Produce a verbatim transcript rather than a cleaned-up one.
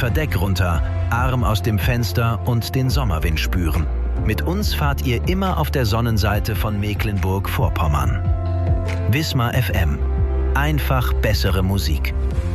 Verdeck runter, Arm aus dem Fenster und den Sommerwind spüren. Mit uns fahrt ihr immer auf der Sonnenseite von Mecklenburg-Vorpommern. Wismar F M. Einfach bessere Musik.